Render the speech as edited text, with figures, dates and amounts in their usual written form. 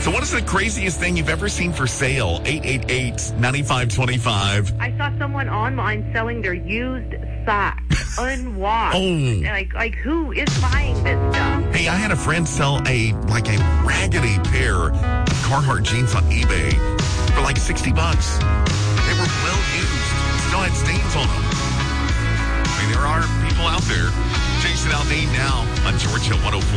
So what is the craziest thing you've ever seen for sale? 888-9525. I saw someone online selling their used socks, unwashed. Oh. Like who is buying this stuff? Hey, I had a friend sell a raggedy pair of Carhartt jeans on eBay for like $60. They were well used. Still had stains on them. I mean, there are people out there chasing out Nate now on Georgia 104.